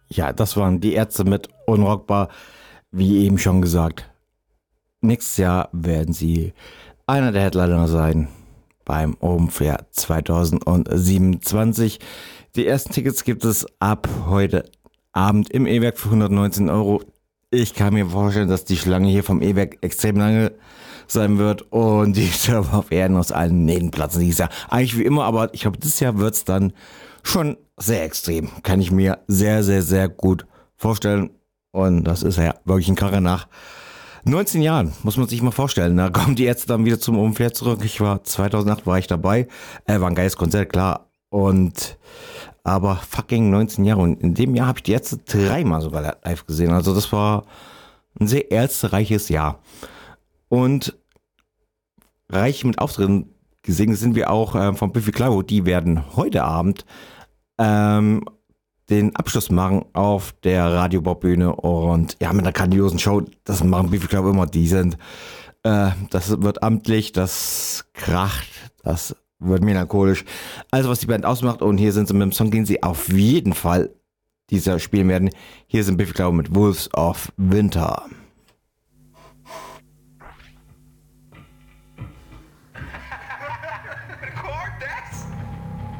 Ja, das waren die Ärzte mit Unrockbar, wie eben schon gesagt. Nächstes Jahr werden sie einer der Headliner sein beim Open Flair 2027. Die ersten Tickets gibt es ab heute Abend im E-Werk für 119 Euro. Ich kann mir vorstellen, dass die Schlange hier vom E-Werk extrem lange sein wird und die Server werden aus allen Nähten platzen dieses Jahr. Eigentlich wie immer, aber ich glaube, dieses Jahr wird es dann schon sehr extrem. Kann ich mir sehr, sehr, sehr gut vorstellen. Und das ist ja wirklich ein Karre nach 19 Jahren, muss man sich mal vorstellen. Da kommen die Ärzte dann wieder zum Umfeld zurück. 2008 war ich dabei. War ein geiles Konzert, klar. Aber fucking 19 Jahre. Und in dem Jahr habe ich die Ärzte dreimal sogar live gesehen. Also das war ein sehr ärztereiches Jahr. Und reich mit Auftritten gesegnet sind wir auch von Biffy Clyro. Die werden heute Abend den Abschluss machen auf der Radio-Bob-Bühne und ja, mit einer grandiosen Show. Das machen Biffy Clyro immer. Das wird amtlich, das kracht, das wird melancholisch. Also was die Band ausmacht, und hier sind sie mit dem Song, den sie auf jeden Fall dieser spielen werden. Hier sind Biffy Clyro mit Wolves of Winter.